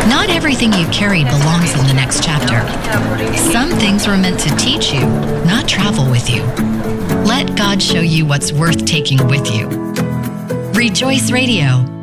Not everything you carried belongs in the next chapter. Some things were meant to teach you, not travel with you. Let God show you what's worth taking with you. Rejoice Radio.